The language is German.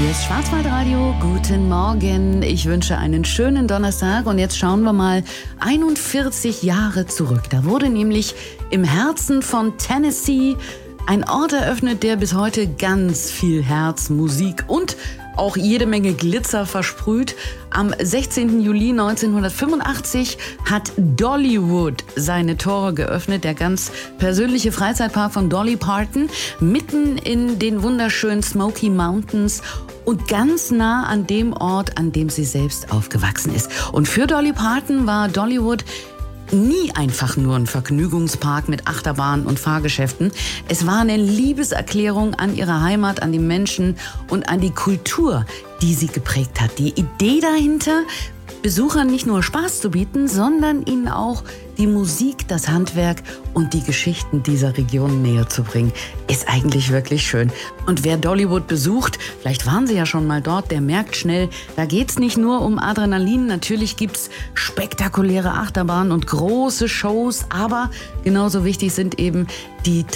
Hier ist Schwarzwaldradio. Guten Morgen. Ich wünsche einen schönen Donnerstag und jetzt schauen wir mal 41 Jahre zurück. Da wurde nämlich im Herzen von Tennessee ein Ort eröffnet, der bis heute ganz viel Herz, Musik und auch jede Menge Glitzer versprüht. Am 16. Juli 1985 hat Dollywood seine Tore geöffnet, der ganz persönliche Freizeitpark von Dolly Parton, mitten in den wunderschönen Smoky Mountains und ganz nah an dem Ort, an dem sie selbst aufgewachsen ist. Und für Dolly Parton war Dollywood nie einfach nur ein Vergnügungspark mit Achterbahnen und Fahrgeschäften. Es war eine Liebeserklärung an ihre Heimat, an die Menschen und an die Kultur, die sie geprägt hat. Die Idee dahinter, Besuchern nicht nur Spaß zu bieten, sondern ihnen auch die Musik, das Handwerk und die Geschichten dieser Region näher zu bringen, ist eigentlich wirklich schön. Und wer Dollywood besucht, vielleicht waren Sie ja schon mal dort, der merkt schnell, da geht's nicht nur um Adrenalin. Natürlich gibt's spektakuläre Achterbahnen und große Shows, aber genauso wichtig sind eben die